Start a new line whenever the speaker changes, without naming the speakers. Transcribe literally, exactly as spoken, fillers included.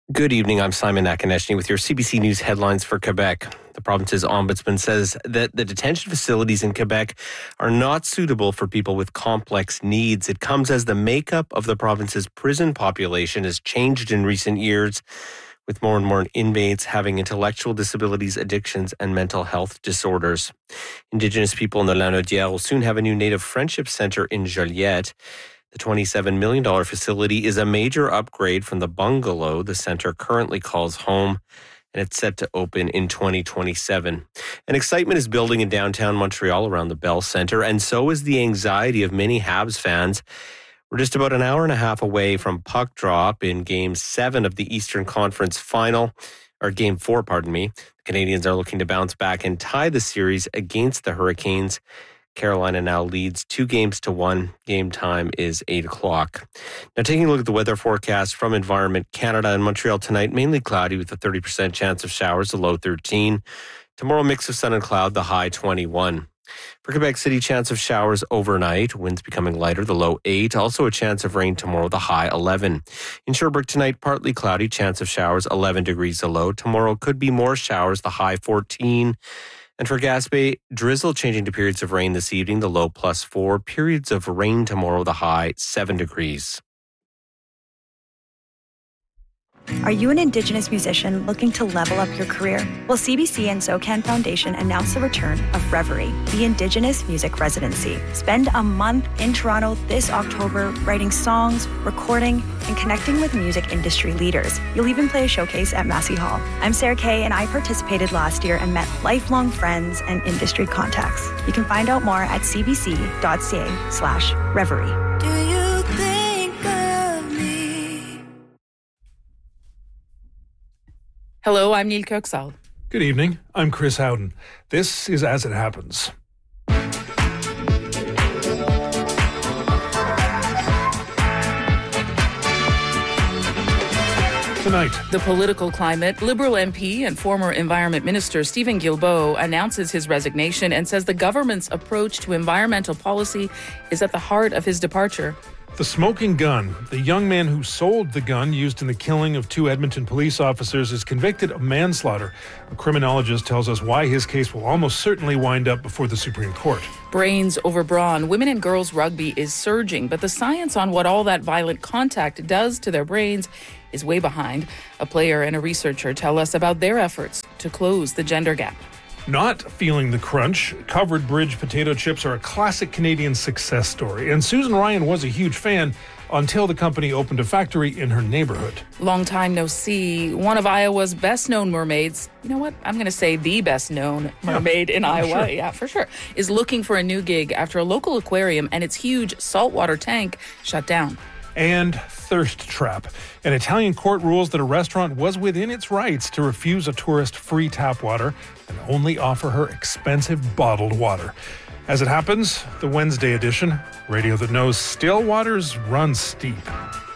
Good evening. I'm Simon Nakaneshny with your C B C News headlines for Quebec. The province's ombudsman says that the detention facilities in Quebec are not suitable for people with complex needs. It comes as the makeup of the province's prison population has changed in recent years, with more and more inmates having intellectual disabilities, addictions, and mental health disorders. Indigenous people in the Lanaudière will soon have a new Native Friendship Centre in Joliette. The twenty-seven million dollars facility is a major upgrade from the bungalow the centre currently calls home, and it's set to open in twenty twenty-seven. And excitement is building in downtown Montreal around the Bell Centre, and so is the anxiety of many Habs fans. We're just about an hour and a half away from puck drop in Game seven of the Eastern Conference Final, or Game four, pardon me. The Canadiens are looking to bounce back and tie the series against the Hurricanes. Carolina now leads two games to one. Game time is eight o'clock. Now, taking a look at the weather forecast from Environment Canada in Montreal tonight, mainly cloudy with a thirty percent chance of showers, the low thirteen. Tomorrow, mix of sun and cloud, the high twenty-one. For Quebec City, chance of showers overnight, winds becoming lighter, the low eight. Also a chance of rain tomorrow, the high eleven. In Sherbrooke tonight, partly cloudy, chance of showers, eleven degrees, the low. Tomorrow could be more showers, the high fourteen. And for Gaspé, drizzle changing to periods of rain this evening, the low plus four. Periods of rain tomorrow, the high seven degrees.
Are you an Indigenous musician looking to level up your career? Well, C B C and SoCan Foundation announced the return of Reverie, the Indigenous Music Residency. Spend a month in Toronto this October writing songs, recording, and connecting with music industry leaders. You'll even play a showcase at Massey Hall. I'm Sarah Kay, and I participated last year and met lifelong friends and industry contacts. You can find out more at cbc.ca slash Reverie.
Do you think
Hello, I'm Neil Kirksall.
Good evening. I'm Chris Howden. This is As It Happens. Tonight,
the political climate. Liberal M P and former Environment Minister Stephen Guilbeault announces his resignation and says the government's approach to environmental policy is at the heart of his departure.
The smoking gun. The young man who sold the gun used in the killing of two Edmonton police officers is convicted of manslaughter. A criminologist tells us why his case will almost certainly wind up before the Supreme Court.
Brains over brawn. Women and girls rugby is surging, but the science on what all that violent contact does to their brains is way behind. A player and a researcher tell us about their efforts to close the gender gap.
Not feeling the crunch, Covered Bridge potato chips are a classic Canadian success story, and Susan Ryan was a huge fan until the company opened a factory in her neighborhood.
Long time no see. One of Iowa's best-known mermaids, you know what, I'm going to say the best-known mermaid yeah, in Iowa, sure. yeah, for sure, is looking for a new gig after a local aquarium and its huge saltwater tank shut down.
And thirst trap. An Italian court rules that a restaurant was within its rights to refuse a tourist free tap water and only offer her expensive bottled water. As it happens, the Wednesday edition, radio that knows still waters run steep.